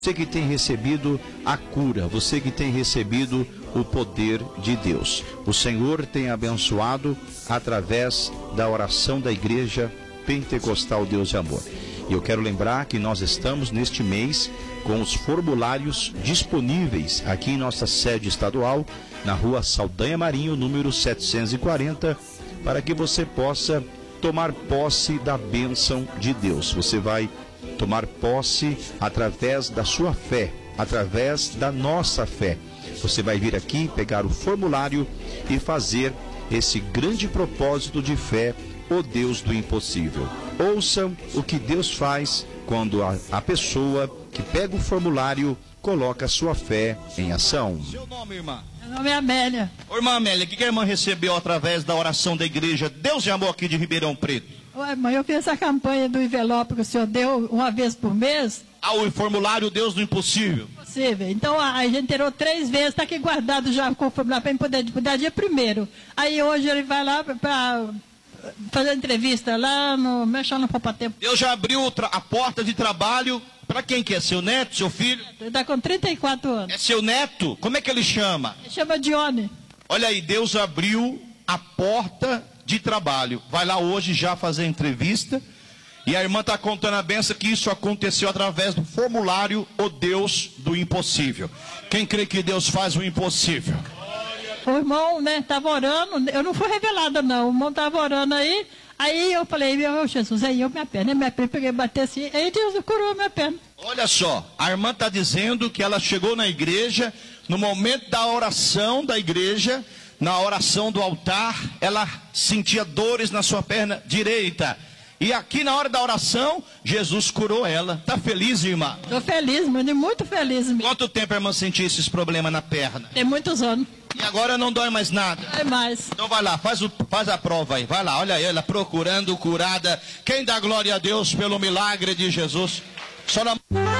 Você que tem recebido a cura, você que tem recebido o poder de Deus. O Senhor tem abençoado através da oração da Igreja Pentecostal Deus de Amor. E eu quero lembrar que nós estamos neste mês com os formulários disponíveis aqui em nossa sede estadual, na rua Saldanha Marinho, número 740, para que você possa tomar posse da bênção de Deus. Você vai tomar posse através da sua fé, através da nossa fé. Você vai vir aqui, pegar o formulário e fazer esse grande propósito de fé, o Deus do impossível. Ouçam o que Deus faz quando a pessoa que pega o formulário coloca a sua fé em ação. Seu nome, irmã? Meu nome é Amélia. Ô, irmã Amélia, o que a irmã recebeu através da oração da igreja Deus de Amor aqui de Ribeirão Preto? Oi, mãe, eu fiz essa campanha do envelope que o senhor deu uma vez por mês. Ah, o formulário Deus do Impossível. Possível. Então a gente tirou 3 vezes, está aqui guardado já com o formulário para ele poder dia 1º. Aí hoje ele vai lá para fazer entrevista lá no Mexendo no Poupatempo. Deus já abriu a porta de trabalho para quem que é? Seu neto, seu filho? Ele está com 34 anos. É seu neto? Como é que ele chama? Ele chama Dione. Olha aí, Deus abriu a porta de trabalho. Vai lá hoje já fazer entrevista. E a irmã está contando a benção que isso aconteceu através do formulário O Deus do Impossível. Quem crê que Deus faz o impossível? O irmão, né, estava orando. Eu não fui revelada, não. O irmão estava orando aí. Aí eu falei, meu Jesus, aí minha perna peguei, batei assim. Aí Deus curou a minha perna. Olha só, a irmã está dizendo que ela chegou na igreja, no momento da oração da igreja, na oração do altar, ela sentia dores na sua perna direita. E aqui na hora da oração, Jesus curou ela. Está feliz, irmã? Estou feliz, mano, muito feliz mesmo. Quanto tempo a irmã sentia esses problemas na perna? Tem muitos anos. E agora não dói mais nada? Não é mais. Então vai lá, faz a prova aí. Vai lá, olha ela procurando curada. Quem dá glória a Deus pelo milagre de Jesus? Só na...